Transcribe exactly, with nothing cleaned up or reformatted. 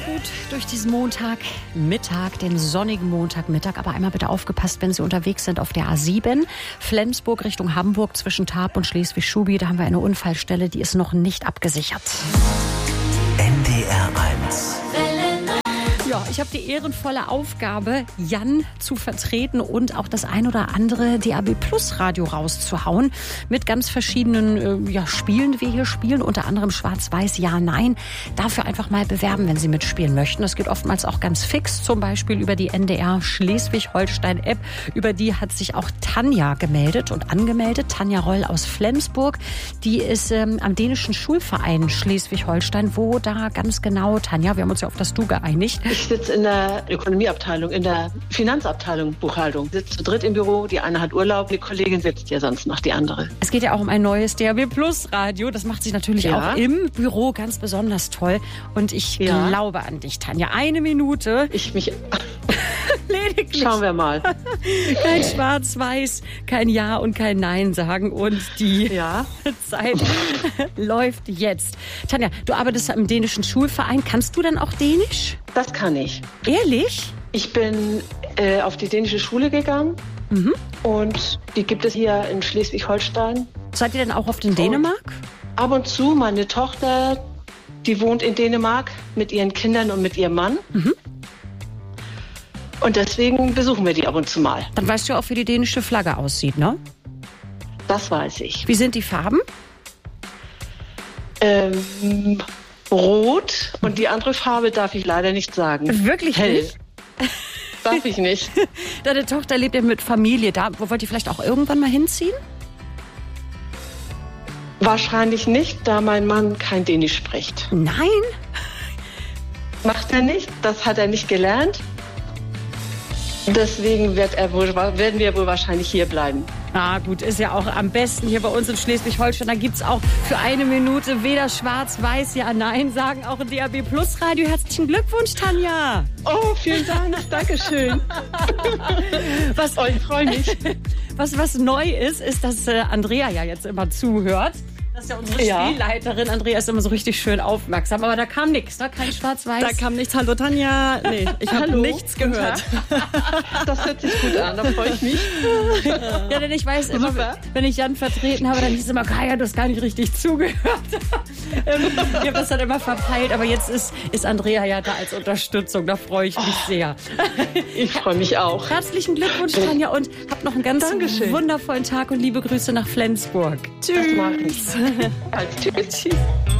gut durch diesen Montagmittag, den sonnigen Montagmittag. Aber einmal bitte aufgepasst, wenn Sie unterwegs sind auf der A sieben, Flensburg Richtung Hamburg zwischen Tarp und Schleswig-Schubi. Da haben wir eine Unfallstelle, die ist noch nicht abgesichert. N D R eins. Ja, ich habe die ehrenvolle Aufgabe, Jan zu vertreten und auch das ein oder andere D A B Plus Radio rauszuhauen mit ganz verschiedenen äh, ja, Spielen, die wir hier spielen, unter anderem Schwarz-Weiß, Ja, Nein. Dafür einfach mal bewerben, wenn Sie mitspielen möchten. Das geht oftmals auch ganz fix, zum Beispiel über die N D R Schleswig-Holstein-App. Über die hat sich auch Tanja gemeldet und angemeldet. Tanja Roll aus Flensburg. Die ist ähm, am dänischen Schulverein Schleswig-Holstein. Wo da ganz genau, Tanja, wir haben uns ja auf das Du geeinigt. Ich sitze in der Ökonomieabteilung, in der Finanzabteilung, Buchhaltung. Ich sitze zu dritt im Büro, die eine hat Urlaub, die Kollegin sitzt ja sonst noch, die andere. Es geht ja auch um ein neues D A B Plus Radio. Das macht sich natürlich Ja. auch im Büro ganz besonders toll. Und ich Ja. glaube an dich, Tanja. Eine Minute. Ich mich... Lediglich. Schauen wir mal. Kein Schwarz-Weiß, kein Ja und kein Nein sagen. Und die Ja. Zeit läuft jetzt. Tanja, du arbeitest im dänischen Schulverein. Kannst du denn auch Dänisch? Das kann ich. Ehrlich? Ich bin äh, auf die dänische Schule gegangen Mhm. und die gibt es hier in Schleswig-Holstein. Seid ihr denn auch oft in Dänemark? Ab und zu, meine Tochter, die wohnt in Dänemark mit ihren Kindern und mit ihrem Mann. Mhm. Und deswegen besuchen wir die ab und zu mal. Dann weißt du auch, wie die dänische Flagge aussieht, ne? Das weiß ich. Wie sind die Farben? Ähm, rot und die andere Farbe darf ich leider nicht sagen. Wirklich Hell. nicht? Darf ich nicht. Deine Tochter lebt ja mit Familie da. Wollt ihr vielleicht auch irgendwann mal hinziehen? Wahrscheinlich nicht, da mein Mann kein Dänisch spricht. Nein? Macht er nicht, das hat er nicht gelernt. Deswegen wird er wohl, werden wir wohl wahrscheinlich hier bleiben. Ah, gut, ist ja auch am besten hier bei uns in Schleswig-Holstein. Da gibt's auch für eine Minute weder Schwarz-Weiß, Ja, Nein sagen, auch ein D A B Plus Radio. Herzlichen Glückwunsch, Tanja. Oh, vielen Dank, Dankeschön. Was, Oh, ich freue mich. was, was neu ist, ist, dass äh, Andrea ja jetzt immer zuhört. Das ist ja unsere Ja. Spielleiterin. Andrea ist immer so richtig schön aufmerksam. Aber da kam nichts, ne? Kein Schwarz-Weiß. Da kam nichts. Hallo Tanja. Nee, ich habe Hallo, nichts guten gehört. Das hört sich gut an, da freue ich mich. Ja, denn ich weiß immer, Super. wenn ich Jan vertreten habe, dann hieß es immer, Kaya, du hast gar nicht richtig zugehört. Ähm, ich habe das dann immer verpeilt, aber jetzt ist, ist Andrea ja da als Unterstützung. Da freue ich mich sehr. Ich freue mich auch. Herzlichen Glückwunsch, Tanja, und habt noch einen ganz Dankeschön. wundervollen Tag und liebe Grüße nach Flensburg. Das mache ich. Also, tschüss. Tschüss.